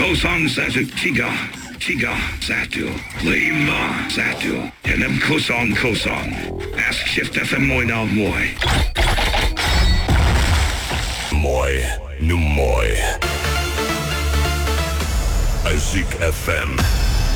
Kosong Satu Tiga Satu 5 1 6 kosong. Ask Shift FM Moy now Moy. Moy Numoy Azik FM